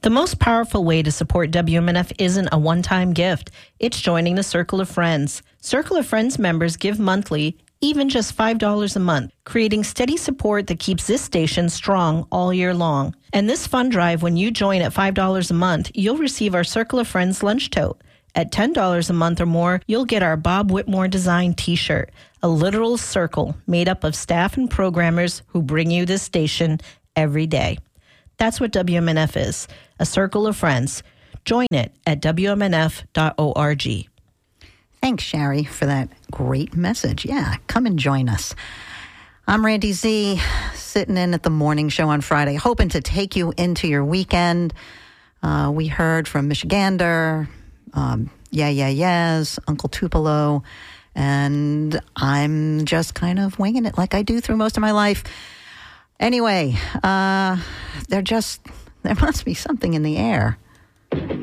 The most powerful way to support WMNF isn't a one-time gift. It's joining the Circle of Friends. Circle of Friends members give monthly, even just $5 a month, creating steady support that keeps this station strong all year long. And this fund drive, when you join at $5 a month, you'll receive our Circle of Friends lunch tote. At $10 a month or more, you'll get our Bob Whitmore design t-shirt, a literal circle made up of staff and programmers who bring you this station every day. That's what WMNF is, a circle of friends. Join it at WMNF.org. Thanks, Shari, for that great message. Yeah, come and join us. I'm Randy Z, sitting in at the morning show on Friday, hoping to take you into your weekend. We heard from Michigander, Yes, Uncle Tupelo, and I'm just kind of winging it like I do through most of my life. Anyway, there must be something in the air.